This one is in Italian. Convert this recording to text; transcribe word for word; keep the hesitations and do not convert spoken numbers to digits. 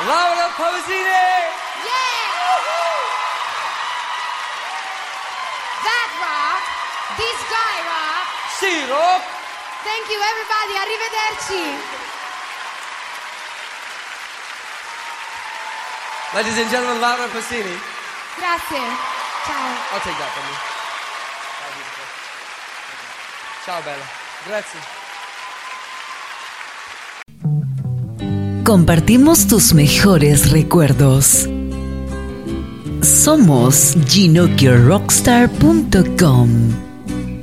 Laura Pausini! Yeah! That rock, this guy rock. Sì, rock! Thank you everybody, arrivederci. Ladies and gentlemen, Laura Pausini. Grazie. Ciao. I'll take that from you. Ciao bella. Grazie. Compartimos tus mejores recuerdos. Somos ginokio rockstar punto com.